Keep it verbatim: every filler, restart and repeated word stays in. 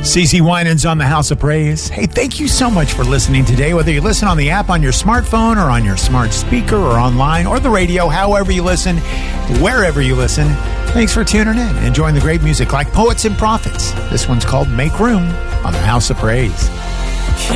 CeCe Winans on the House of Praise. Hey, thank you so much for listening today. Whether you listen on the app on your smartphone or on your smart speaker or online or the radio, however you listen, wherever you listen, thanks for tuning in and enjoying the great music like Poets and Prophets. This one's called Make Room on the House of Praise.